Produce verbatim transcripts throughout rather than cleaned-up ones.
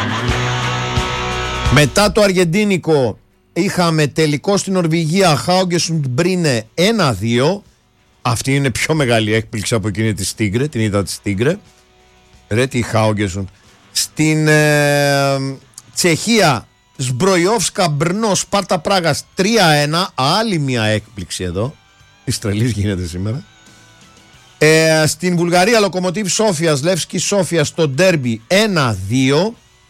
Μετά το αργεντίνικο είχαμε τελικό στην Νορβηγία, Χάουγκεσουντ Μπρίνε ένα δύο. Αυτή είναι πιο μεγάλη έκπληξη από εκείνη τη Στίγκρε, την είδα τη Στίγκρε. Ρε τη Χάουγκεσουντ. Στην ε, Τσεχία, Σμπροϊόφσκα Μπρνό Σπάρτα Πράγας τρία ένα. Άλλη μια έκπληξη εδώ. Η τρελής γίνεται σήμερα. Ε, στην Βουλγαρία, Λοκομοτίβ Σόφιας Λεύσκι Σόφια στο ντέρμπι ένα δύο.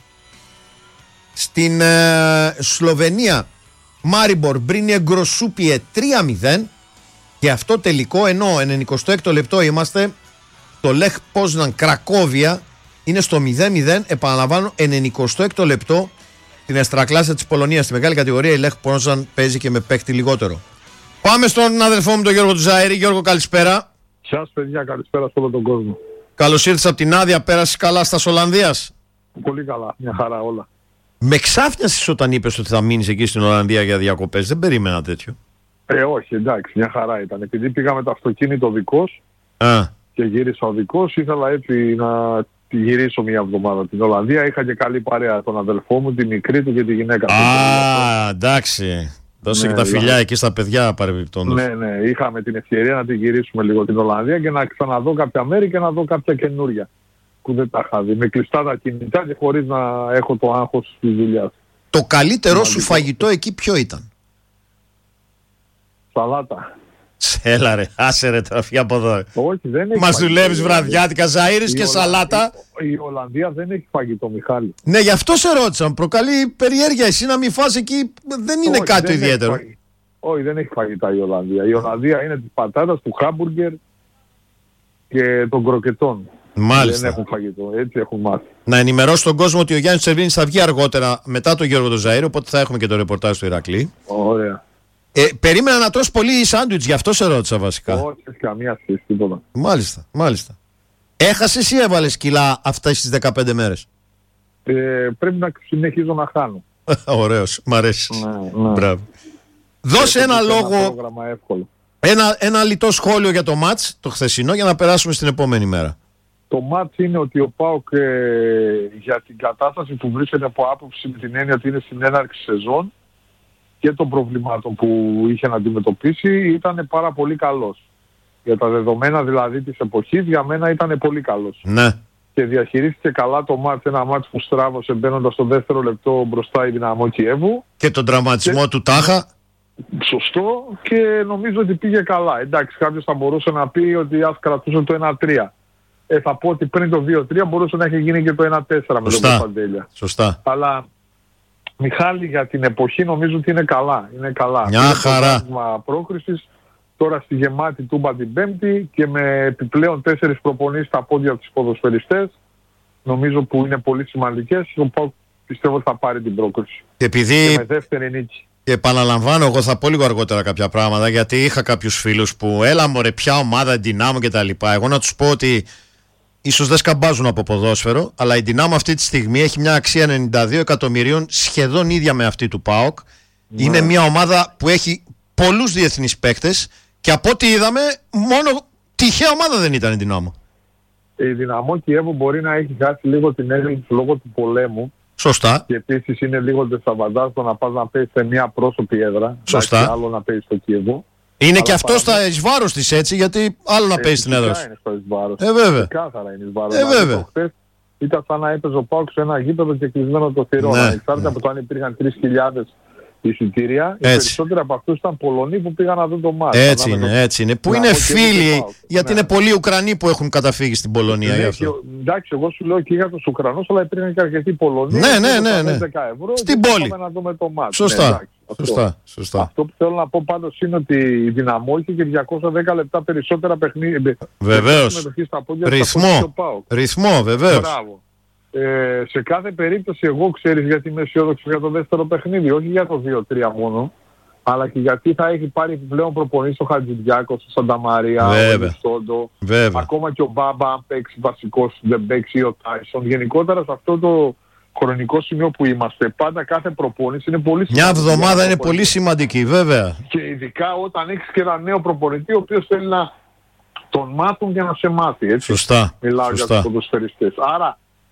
Στην ε, Σλοβενία, Μάριμπορ Μπρίνιε Γκροσούπιε τρία μηδέν. Και αυτό τελικό, ενώ ενενηκοστό έκτο λεπτό είμαστε, το Λεχ Πόσναν Κρακόβια είναι στο μηδέν μηδέν. Επαναλαμβάνω, ενενηκοστό έκτο λεπτό. Την εστρακλάσια της Πολωνίας, στη μεγάλη κατηγορία, η Λεχ Πόσναν παίζει και με παίκτη λιγότερο. Πάμε στον αδελφό μου τον Γιώργο Τζαΐρη. Γιώργο, καλησπέρα. Σας παιδιά, καλησπέρα σε όλο τον κόσμο. Καλώς ήρθες από την άδεια, πέρασες καλά στα Ολλανδίας? Πολύ καλά, μια χαρά όλα. Με ξάφνιασες όταν είπες ότι θα μείνεις εκεί στην Ολλανδία για διακοπές. Δεν περίμενα τέτοιο. Ε, όχι, εντάξει, μια χαρά ήταν. Επειδή πήγα με το αυτοκίνητο δικός Α. και γύρισα ο δικός, ήθελα έτσι να τη γυρίσω μια εβδομάδα την Ολλανδία. Είχα και καλή παρέα τον αδελφό μου, τη μικρή του και τη γυναίκα του. Α, εντάξει. Δώσε ναι, και τα φιλιά δηλαδή. εκεί στα παιδιά παρεμπιπτόντως. Ναι, ναι, είχαμε την ευκαιρία να τη γυρίσουμε λίγο την Ολλανδία και να ξαναδώ κάποια μέρη και να δω κάποια καινούρια που δεν τα είχα δει. Με κλειστά τα κινητά και χωρίς να έχω το άγχος της δουλειάς. Το καλύτερό σου φαγητό εκεί ποιο ήταν? Σαλάτα. Έλα ρε, άσε ρε τώρα, φύγε από εδώ. Όχι, δεν έχει. Μας δουλεύεις βραδιάτικα Ζαΐρης και σαλάτα. Η, η Ολλανδία δεν έχει φαγητό, Μιχάλη. Ναι, γι' αυτό σε ρώτησα. Προκαλεί περιέργεια. Εσύ να μην φας εκεί δεν είναι Όχι, κάτι δεν ιδιαίτερο. Έχει, όχι, δεν έχει φαγητά η Ολλανδία. Η Ολλανδία είναι της πατάτας, του χάμπουργκερ και των κροκετών. Μάλιστα. Δεν έχουν φαγητό, έτσι έχουν μάθει. Να ενημερώσω τον κόσμο ότι ο Γιάννης Τσερβίνης θα βγει αργότερα μετά τον Γιώργο τον Ζαΐρη, οπότε θα έχουμε και το ρεπορτάζ του Ηρακλή. Ωραία. Ε, περίμενα να τρως πολύ σάντουιτς, γι' αυτό σε ρώτησα βασικά. Όχι, έχει καμία σχέση, τίποτα. Μάλιστα, μάλιστα. Έχασες ή έβαλες κιλά αυτές τις δεκαπέντε μέρες? Ε, πρέπει να συνεχίζω να χάνω. Ωραίος, μ' αρέσει. Ναι, ναι. Μπράβο. Δώσε ένα λόγο, ένα πρόγραμμα εύκολο. ένα, ένα λιτό σχόλιο για το μάτς το χθεσινό για να περάσουμε στην επόμενη μέρα. Το μάτς είναι ότι ο ΠΑΟΚ ε, για την κατάσταση που βρίσκεται από άποψη με την έννοια ότι είναι στην έναρξη σεζόν και των προβλημάτων που είχε να αντιμετωπίσει ήταν πάρα πολύ καλός. Για τα δεδομένα δηλαδή της εποχής για μένα ήταν πολύ καλός. Ναι. Και διαχειρίστηκε καλά το μάτς, ένα μάτς που στράβωσε μπαίνοντας στο δεύτερο λεπτό μπροστά η Δυναμό Κιέβου. Και τον τραυματισμό και... του Τάχα. Σωστό, και νομίζω ότι πήγε καλά. Εντάξει, κάποιος θα μπορούσε να πει ότι ας κρατούσε το ένα τρία. Ε, θα πω ότι πριν το δύο τρία μπορούσε να έχει γίνει και το ένα τέσσερα με τον Παπαντέλια. Σωστά. Αλλά Μιχάλη, για την εποχή νομίζω ότι είναι καλά. Είναι καλά. Μια είναι χαρά. Το πρόκρισης τώρα στη γεμάτη Τούμπα την Πέμπτη και με επιπλέον τέσσερις προπονήσεις στα πόδια από τους ποδοσφαιριστές. Νομίζω που είναι πολύ σημαντικές. Οπότε πιστεύω ότι θα πάρει την πρόκριση. Και επειδή... Και με δεύτερη νίκη. Και επαναλαμβάνω, εγώ θα πω λίγο αργότερα κάποια πράγματα, γιατί είχα κάποιους φίλους που έλα μωρέ ποια ομάδα, Ντινάμο και τα λοιπά. Εγώ να τους πω ότι ίσως δεν σκαμπάζουν από ποδόσφαιρο, αλλά η Ντινάμο αυτή τη στιγμή έχει μια αξία ενενήντα δύο εκατομμυρίων, σχεδόν ίδια με αυτή του ΠΑΟΚ. Ναι. Είναι μια ομάδα που έχει πολλούς διεθνείς παίκτες και από ό,τι είδαμε μόνο τυχαία ομάδα δεν ήταν η Ντινάμο. Η Δυναμό Κιέβου μπορεί να έχει χάσει λίγο την έλλειψη λόγω του πολέμου. Σωστά. Και επίσης είναι λίγο τεσσαβαντάστο να πας να παίζεις σε μια πρόσωπη έδρα. Σωστά. Και άλλο να παίζεις στο Κιέβο. Είναι αλλά και παρα... αυτό στα εις βάρος της έτσι, γιατί άλλο να ε, παίζεις στην έδρα σου. Είναι στο εις βάρος. Ε, βέβαια. Κάθαρα είναι εις βάρος. Ε, βέβαια. Χθες ήταν σαν να έπαιζε ο ΠΑΟΚ σε ένα γήπεδο και κλεισμένο το θηρό. Ναι, ανεξάρτητα ναι. από το αν υπήρχαν τρεις χιλιάδες εισιτήρια, οι περισσότεροι από αυτούς ήταν Πολωνοί που πήγαν να δουν το μάτι. Έτσι είναι, το... έτσι είναι. Που είναι φίλοι, γιατί ναι. είναι πολλοί Ουκρανοί που έχουν καταφύγει στην Πολωνία. Ναι, και, εντάξει, εγώ σου λέω και για τους Ουκρανούς, αλλά υπήρχαν και αρκετοί Πολωνοί. Ναι, ναι, ναι. ναι. Στην πόλη. Να δούμε το μάτι. Σωστά. Ναι, εντάξει, σωστά, αυτό. σωστά. Αυτό που θέλω να πω πάντως είναι ότι η Δυναμό είχε και διακόσια δέκα λεπτά περισσότερα παιχνίδια. Βεβαίως. Ρυθμό. Ρυθμό, βεβαίως. Ε, σε κάθε περίπτωση εγώ ξέρεις γιατί είμαι αισιόδοξο για το δεύτερο παιχνίδι, όχι για το δύο τρία μόνο, αλλά και γιατί θα έχει πάρει επιπλέον προπονήσεις ο Χατζηδιάκος, ο Σανταμαρία, ο Λιστόντο, ακόμα και ο Μπάμπα αν παίξει βασικός, δεν παίξει ο Τάισον. Γενικότερα σε αυτό το χρονικό σημείο που είμαστε, πάντα κάθε προπόνηση είναι πολύ σημαντική. Μια εβδομάδα είναι πολύ σημαντική, βέβαια. Και ειδικά όταν έχεις και ένα νέο προπονητή ο οποίος θέλει να τον μάθουν για να σε μάθει. Έτσι. Σωστά. Μιλάω Σωστά. για τους ποδοσφαιριστές. Άρα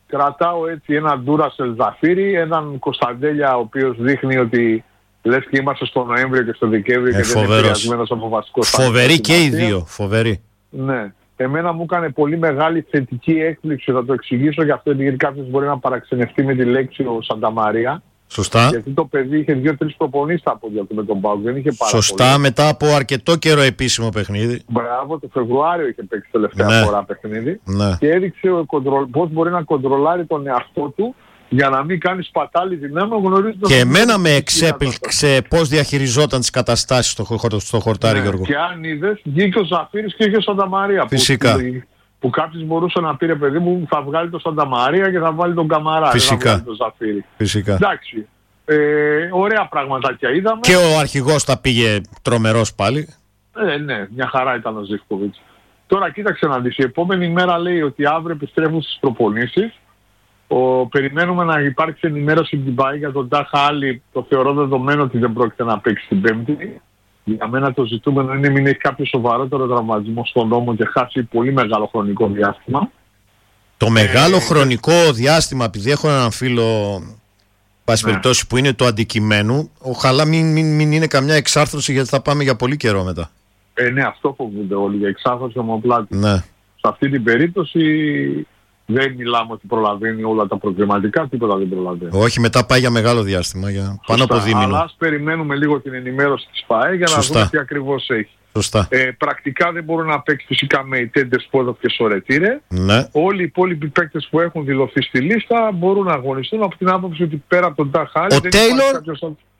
κρατάω έτσι έναν Ντούρασελ Ζαφίρι, έναν Κωνσταντέλια ο οποίος δείχνει ότι λες και είμαστε στο Νοέμβριο και στο Δεκέμβριο ε, και δεν είναι επηρεασμένος από βασικό στάδιο. Φοβερή και οι δύο, φοβερή. Ναι. Εμένα μου έκανε πολύ μεγάλη θετική έκπληξη, θα το εξηγήσω γι' αυτό, γιατί κάποιος μπορεί να παραξενευτεί με τη λέξη ο Σανταμαρία. Σωστά. Γιατί το παιδί είχε δύο-τρεις προπονήσεις στα πόδια του με τον ΠΑΟΚ, δεν είχε πάρα Σωστά, πολύ. Μετά από αρκετό καιρό επίσημο παιχνίδι. Μπράβο, το Φεβρουάριο είχε παίξει τελευταία ναι. φορά παιχνίδι. Ναι. Και έδειξε πώς μπορεί να κοντρολάρει τον εαυτό του για να μην κάνει σπατάλη δυνάμεων γνωρίζοντας. Και εμένα με εξέπληξε πώς διαχειριζόταν τις καταστάσεις στο, χο, στο χορτάρι, ναι, Γιώργο. Και αν είδες, βγήκε ο Ζαφίρης και είχε ο Σανταμαρία. Φυσικά. Που, που κάποιος μπορούσε να πει, ρε παιδί μου, θα βγάλει τον Σανταμαρία και θα βάλει τον Καμαρά. Φυσικά. Θα βγάλει τον Ζαφίρη. Φυσικά. Εντάξει. Ε, ωραία πραγματάκια είδαμε. Και ο αρχηγός τα πήγε τρομερός πάλι. Ε, ναι, μια χαρά ήταν ο Ζίβκοβιτς. Τώρα κοίταξε να δεις. Η επόμενη μέρα λέει ότι αύριο επιστρέφουν στις προπονήσεις. Ο, περιμένουμε να υπάρξει ενημέρωση την ΠΑΕ για τον Τάχα Άλλη. Το θεωρώ δεδομένο ότι δεν πρόκειται να παίξει την Πέμπτη. Για μένα το ζητούμενο είναι μην έχει κάποιο σοβαρότερο τραυματισμό στον νόμο και χάσει πολύ μεγάλο χρονικό διάστημα. Το μεγάλο ε, χρονικό διάστημα, επειδή έχω έναν φίλο, πάση ναι. περιπτώσει, που είναι το αντικειμένου, οχαλά μην, μην, μην είναι καμιά εξάρθρωση, γιατί θα πάμε για πολύ καιρό μετά. Ε, ναι, αυτό φοβούνται όλοι, για εξάρθρωση ομοπλάτη. Ναι. Σε αυτή την περίπτωση δεν μιλάμε ότι προλαβαίνει όλα τα προβληματικά, τίποτα δεν προλαβαίνει. Όχι, μετά πάει για μεγάλο διάστημα, για πάνω από δίμηνο. Αλλά ας περιμένουμε λίγο την ενημέρωση της ΠΑΕ για να Σωστά. δούμε τι ακριβώς έχει. Σωστά. Ε, πρακτικά δεν μπορούν να παίξει φυσικά με οι Τέντες Πόδοφ και Σορετήρε. Ναι. Όλοι οι υπόλοιποι παίκτες που έχουν δηλωθεί στη λίστα μπορούν να αγωνιστούν από την άποψη ότι πέρα από τον Ταχάλη. Ο Τέιλορ. Κάποιος...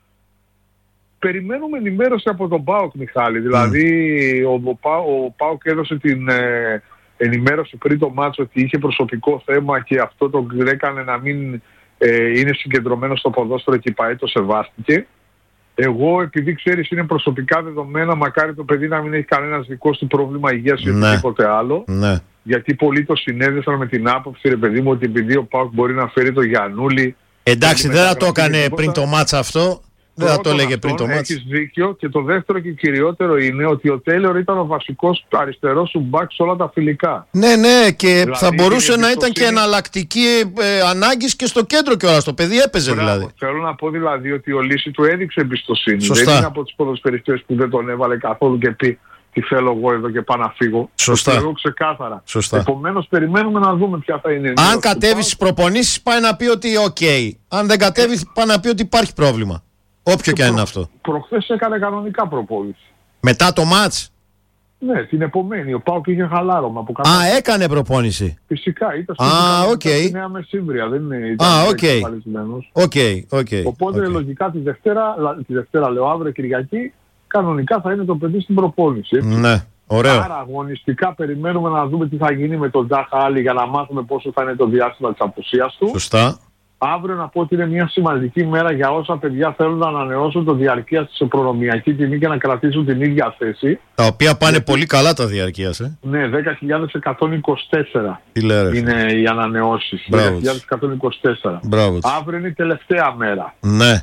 Περιμένουμε ενημέρωση από τον ΠΑΟΚ, Μιχάλη. Δηλαδή mm. ο, ο, ο ΠΑΟΚ έδωσε την ε, ενημέρωση πριν το μάτσο ότι είχε προσωπικό θέμα και αυτό τον έκανε να μην ε, είναι συγκεντρωμένο στο ποδόσφαιρο και η ΠΑΕ το σεβάστηκε. Εγώ, επειδή ξέρεις είναι προσωπικά δεδομένα, μακάρι το παιδί να μην έχει κανένας δικός του πρόβλημα υγείας ή ναι. οτιδήποτε άλλο. Ναι. Γιατί πολλοί το συνέδεσαν με την άποψη, ρε παιδί μου, ότι επειδή ο ΠΑΟΚ μπορεί να φέρει το Γιαννούλη. Εντάξει, δεν θα το έκανε πριν το μάτσα αυτό. Δεν θα το έλεγε πριν το μάτσα. Έχεις δίκιο. Και το δεύτερο και κυριότερο είναι ότι ο Τέιλορ ήταν ο βασικός αριστερός σου μπακ σε όλα τα φιλικά. Ναι, ναι, και δηλαδή, θα μπορούσε να ήταν και είναι... εναλλακτική ε, ανάγκη και στο κέντρο κιόλας. Το παιδί έπαιζε. Μπράβο, δηλαδή. Θέλω να πω δηλαδή ότι ο Λύση του έδειξε εμπιστοσύνη. Σωστά. Δεν είναι από τους ποδοσφαιριστές που δεν τον έβαλε καθόλου και πει τι θέλω εγώ εδώ και πάω να φύγω. Σωστά. Το εγώ ξεκάθαρα. Σωστά. Επομένως περιμένουμε να δούμε ποια θα είναι. Αν κατέβει στις προπονήσεις πάει να πει ότι οκ. Okay. Αν δεν κατέβει πάει να πει ότι υπάρχει πρόβλημα. Όποιο και αν είναι αυτό. Προχθές έκανε κανονικά προπόνηση. Μετά το μάτς. Ναι, την επομένη. Ο ΠΑΟΚ είχε χαλάρωμα από κάτω. Α, έκανε προπόνηση. Φυσικά, ήταν στη okay. Νέα Μεσήμβρια, δεν είναι. Α, οκ. Okay. Okay. Οπότε okay. λογικά τη Δευτέρα, τη Δευτέρα λέω αύριο Κυριακή, κανονικά θα είναι το παιδί στην προπόνηση. Έτσι. Ναι, ωραίο. Άρα αγωνιστικά περιμένουμε να δούμε τι θα γίνει με τον Τζάχα Άλλη για να μάθουμε πόσο θα είναι το διάστημα της απουσίας του. Σωστά. Αύριο να πω ότι είναι μια σημαντική μέρα για όσα παιδιά θέλουν να ανανεώσουν το διαρκείας σε προνομιακή τιμή και να κρατήσουν την ίδια θέση. Τα οποία πάνε Γιατί... πολύ καλά τα διαρκείας, ε. Ναι, δέκα χιλιάδες εκατόν είκοσι τέσσερα Λέρε, είναι οι ανανεώσεις. δέκα χιλιάδες εκατόν είκοσι τέσσερα. Μπράβο. Αύριο είναι η τελευταία μέρα. Ναι.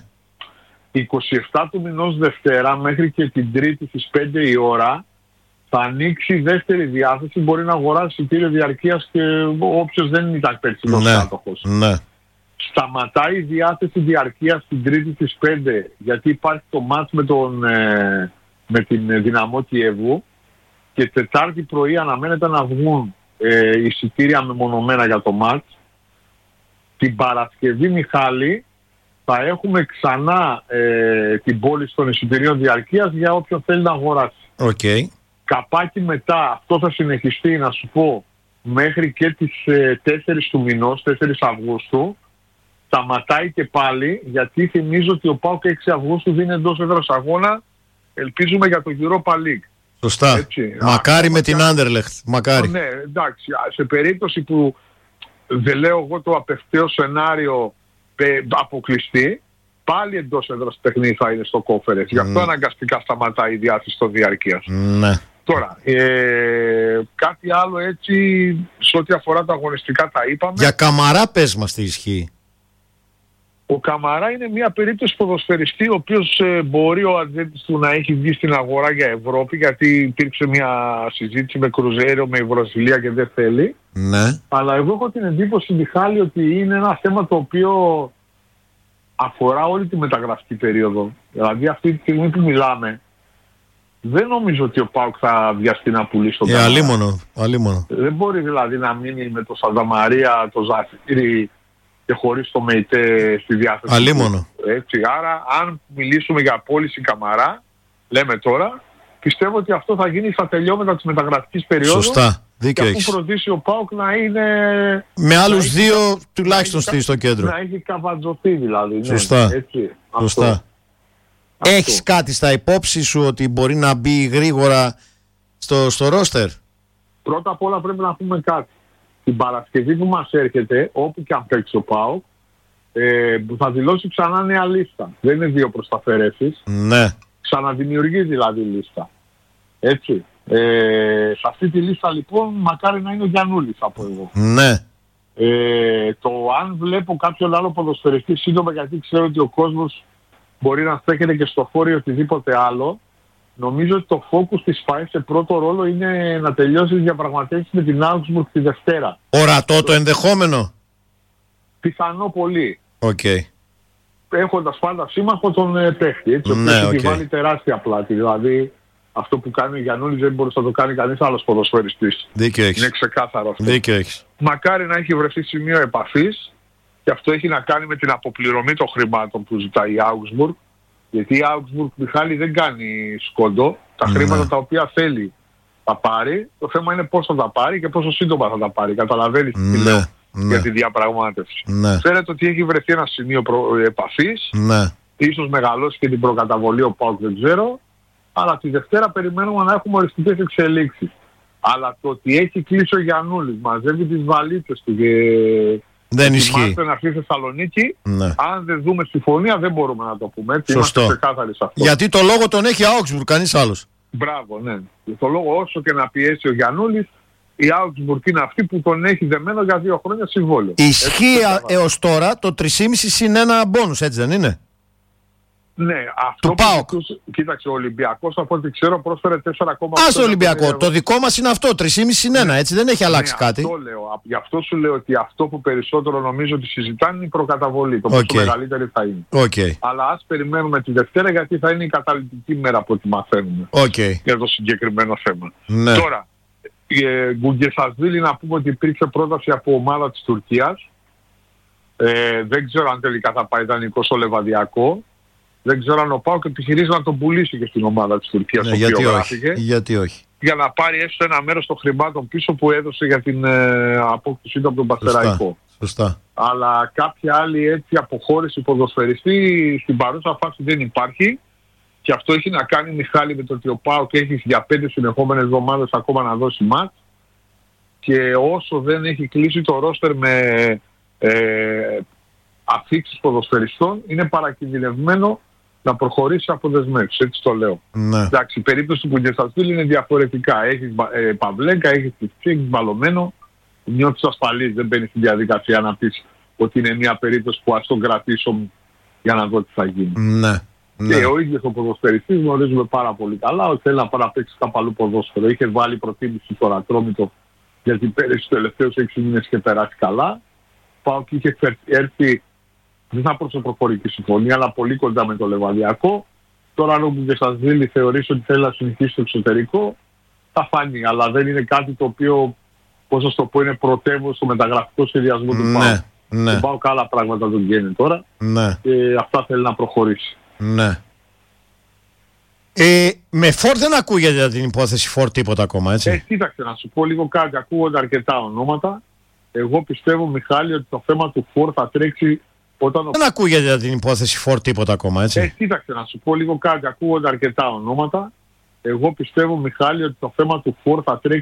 είκοσι επτά του μηνός Δευτέρα μέχρι και την Τρίτη στις πέντε η ώρα θα ανοίξει η δεύτερη διάθεση. Μπορεί να αγοράσει εισιτήριο διαρκείας και όποιος δεν ήταν περσινός ναι. κάτοχος. Ναι. Σταματάει η διάθεση διαρκείας την Τρίτη στις πέντε γιατί υπάρχει το μάτς με, τον, ε, με την Δυναμό Κιέβου και Τετάρτη πρωί αναμένεται να βγουν ε, εισιτήρια μεμονωμένα για το μάτς. Την Παρασκευή, Μιχάλη, θα έχουμε ξανά ε, την πώληση των εισιτηρίων διαρκείας για όποιον θέλει να αγοράσει. Okay. Καπάκι μετά, αυτό θα συνεχιστεί να σου πω μέχρι και τις ε, τέσσερις του μηνός, τέσσερις Αυγούστου. Σταματάει και πάλι γιατί θυμίζω ότι ο ΠΑΟΚ έξι Αυγούστου δίνει εντός έδρας αγώνα, ελπίζουμε για το Europa League. Σωστά. Έτσι. Μακάρι Α, με την Άντερλεχτ. Μακάρι. Ναι, εντάξει. Σε περίπτωση που δεν λέω εγώ το απευθέω σενάριο αποκλειστεί, πάλι εντός έδρας παιχνίδι θα είναι στο κόφερες. Mm. Γι' αυτό αναγκαστικά σταματάει η διάθεση των διαρκείας. Ναι. Τώρα, ε, κάτι άλλο έτσι σε ό,τι αφορά τα αγωνιστικά τα είπαμε. Για Καμαρά πες μας τι ισχύει. Ο Καμαρά είναι μια περίπτωση ποδοσφαιριστή ο οποίος ε, μπορεί ο ατζέντης του να έχει βγει στην αγορά για Ευρώπη, γιατί υπήρξε μια συζήτηση με Κρουζέιρο, με η Βραζιλία και δεν θέλει. Ναι. Αλλά εγώ έχω την εντύπωση, Μιχάλη, ότι είναι ένα θέμα το οποίο αφορά όλη τη μεταγραφική περίοδο. Δηλαδή αυτή τη στιγμή που μιλάμε, δεν νομίζω ότι ο ΠΑΟΚ θα βιαστεί να πουλήσει τον Καμαρά. Ε, αλίμονο, αλίμονο. Δεν μπορεί δηλαδή να μείνει με το Σανταμαρία, το Ζαφίρι και χωρίς το ΜΕΙΤΕ στη διάθεση. Αλίμονο. Έτσι, άρα αν μιλήσουμε για πώληση Καμαρά, λέμε τώρα, πιστεύω ότι αυτό θα γίνει στα τελειώματα της μεταγραφικής περίοδου. Σωστά. Δίκιο έχεις. Και αφού φροντίσει ο ΠΑΟΚ να είναι... Με άλλους έχει, δύο τουλάχιστον στη στο κέντρο. Να έχει καβατζωθεί δηλαδή. Ναι, Σωστά. έτσι, Σωστά. αυτό. Έχεις αυτό. κάτι στα υπόψη σου ότι μπορεί να μπει γρήγορα στο, στο ρόστερ? Πρώτα απ' όλα πρέπει να πούμε κάτι. Την Παρασκευή που μας έρχεται, όπου και αν παίξει ο ΠΑΟΚ, ε, θα δηλώσει ξανά νέα λίστα. Δεν είναι δύο προσταφαιρέσεις. Ναι. Ξαναδημιουργεί δηλαδή λίστα. Έτσι. Ε, σε αυτή τη λίστα λοιπόν μακάρι να είναι ο Γιαννούλης, από εγώ. Ναι. Ε, το αν βλέπω κάποιον άλλο ποδοσφαιριστή σύντομα, γιατί ξέρω ότι ο κόσμος μπορεί να στέκεται και στο φόρο ή οτιδήποτε άλλο, νομίζω ότι το focus της ΦΑΕ σε πρώτο ρόλο είναι να τελειώσει τις διαπραγματεύσεις με την Augsburg τη Δευτέρα. Ορατό το ενδεχόμενο. Πιθανό πολύ. Okay. Έχοντας πάντα σύμμαχο τον ε, παίχτη. Έτσι, ναι, ο okay. έχει βάλει τεράστια πλάτη. Δηλαδή αυτό που κάνει ο Γιαννούλης δεν μπορούσε να το κάνει κανείς άλλος ποδοσφαιριστής. Δίκιο έχεις. Είναι ξεκάθαρο αυτό. Δίκιο έχεις. Μακάρι να έχει βρεθεί σημείο επαφής, και αυτό έχει να κάνει με την αποπληρωμή των χρημάτων που ζητάει η Augsburg. Γιατί η Augsburg, Μιχάλη, δεν κάνει σκόντο. Τα ναι. χρήματα τα οποία θέλει θα πάρει. Το θέμα είναι πώς θα τα πάρει και πόσο σύντομα θα τα πάρει. Καταλαβαίνεις ναι. τι λέω ναι. για τη διαπραγμάτευση. Ναι. Ξέρετε ότι έχει βρεθεί ένα σημείο προ... επαφής. Ναι. Ίσως μεγαλώσει και την προκαταβολή ο ΠΑΟΚ, δεν ξέρω. Αλλά τη Δευτέρα περιμένουμε να έχουμε οριστικές εξελίξεις. Αλλά το ότι έχει κλείσει ο Γιαννούλης, μαζεύει τις βαλίτσες του και δεν ισχύει να έρθει στη Θεσσαλονίκη, ναι. αν δεν δούμε συμφωνία δεν μπορούμε να το πούμε. Έτσι, σωστό. Είμαστε ξεκάθαροι σε αυτό. Γιατί το λόγο τον έχει η Augsburg, κανείς άλλος. Μπράβο, ναι. Για το λόγο όσο και να πιέσει ο Γιαννούλης, η Augsburg είναι αυτή που τον έχει δεμένο για δύο χρόνια συμβόλαιο. Ισχύει έως τώρα το τρία κόμμα πέντε συν ένα μπόνους, έτσι δεν είναι? Ναι, αυτό του που ΠΑΟΚ. τους, κοίταξε, ο Ολυμπιακός από ό,τι ξέρω πρόσφερε τέσσερα κόμμα οκτώ. Ας το Ολυμπιακό, το δικό μας είναι αυτό, τρία κόμμα πέντε συν ένα, έτσι δεν έχει αλλάξει ναι, κάτι. Αυτό λέω. Γι' αυτό σου λέω ότι αυτό που περισσότερο νομίζω ότι συζητάνε είναι η προκαταβολή. Το πόσο okay. μεγαλύτερη θα είναι. Okay. Αλλά ας περιμένουμε τη Δευτέρα, γιατί θα είναι η καταλυτική μέρα από ό,τι μαθαίνουμε okay. για το συγκεκριμένο θέμα. Ναι. Τώρα, ε, Γκουγκεσασβίλη, να πούμε ότι υπήρξε πρόταση από ομάδα της Τουρκίας. Ε, δεν ξέρω αν τελικά θα πάει ιδανικό στο Λεβαδιακό. Δεν ξέρω αν ο ΠΑΟΚ επιχειρήσει να τον πουλήσει και στην ομάδα της Τουρκίας, ναι, το γιατί οποίο όχι. γράφηκε. Γιατί όχι. Για να πάρει έστω ένα μέρος των χρημάτων πίσω που έδωσε για την ε, απόκτησή του από τον Παστεραϊκό. Σωστά. Αλλά κάποια άλλη έτσι αποχώρηση ποδοσφαιριστή στην παρούσα φάση δεν υπάρχει. Και αυτό έχει να κάνει, Μιχάλη, με το ότι ο ΠΑΟΚ έχει για πέντε συνεχόμενες εβδομάδες ακόμα να δώσει μάτς. Και όσο δεν έχει κλείσει το ρόστερ με ε, αφήξεις ποδοσφαιριστών, είναι παρακινδυνευμένο να προχωρήσει από δεσμεύσεις. Έτσι το λέω. Ναι. Εντάξει, η περίπτωση του Γκουγκεσασβίλη είναι διαφορετικά. Έχεις ε, Παυλέκα, έχεις Τιφτή, έχεις Μπαλωμένο. Νιώθεις ασφαλής, δεν μπαίνεις στη διαδικασία να πεις ότι είναι μια περίπτωση που ας τον κρατήσω για να δω τι θα γίνει. Ναι. Και ναι. ο ίδιος ο ποδοσφαιριστής γνωρίζουμε πάρα πολύ καλά ότι θέλει να πάει να παίξει κάπου αλλού ποδόσφαιρο. Είχε βάλει προτίμηση στο Ατρόμητο, γιατί πέρυσι τους τελευταίους έξι μήνες είχε περάσει καλά. Πάω και είχε έρθει, δεν θα πω σε προφορική συμφωνία, αλλά πολύ κοντά με το Λεβαδιακό. Τώρα αν ο Γκουγκεσασβίλη θεωρήσει ότι θέλει να συνεχίσει στο εξωτερικό, θα φανεί. Αλλά δεν είναι κάτι το οποίο, πώς να το πω, είναι πρωτεύον στο μεταγραφικό σχεδιασμό του ναι. ΠΑΟΚ. Ναι. Του ΠΑΟΚ άλλα πράγματα τον γίνει τώρα ναι. και αυτά θέλει να προχωρήσει. Ναι. Ε, με Φορ δεν ακούγεται για την υπόθεση Φορ τίποτα ακόμα, έτσι. Ε, κοίταξε να σου πω λίγο κάτι. Ακούγονται αρκετά ονόματα. Εγώ πιστεύω, Μιχάλη, ότι το θέμα του Φορ θα τρέξει όταν... Δεν ακούγεται για την υπόθεση Φορ τίποτα ακόμα, έτσι. Ε, κοίταξε να σου πω λίγο κάτι. Ακούγονται αρκετά ονόματα. Εγώ πιστεύω, Μιχάλη, ότι το θέμα του Φορ θα τρέξει